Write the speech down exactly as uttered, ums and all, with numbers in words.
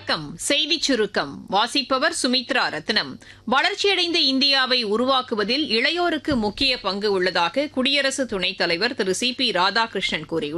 வணக்கம். செய்திச் சுருக்கம் வாசிப்பவர் சுமித்ரா ரத்னம். வளர்ச்சியடைந்த இந்தியாவை உருவாக்குவதில் இளையோருக்கு முக்கிய பங்கு உள்ளதாக குடியரசு துணைத் தலைவர் திரு சி பி ராதாகிருஷ்ணன் கூறியுள்ளார்.